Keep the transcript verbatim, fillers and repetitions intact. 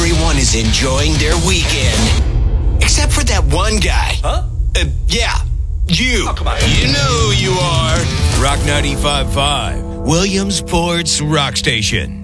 everyone is enjoying their weekend. Except for that one guy. Huh? Uh, yeah, you. Oh, come on. You know who you are. Rock ninety-five point five, Williamsport's Rock Station.